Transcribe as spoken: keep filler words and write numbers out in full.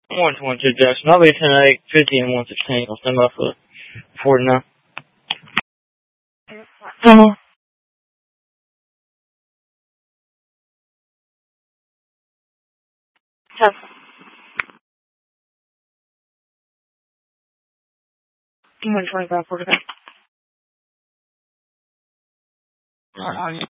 one twenty-two Jackson. I'll be ten eight, fifty, and one sixteen. I'll stand by for forty-nine. Uh-huh. one twenty-five, forty-nine. Alright,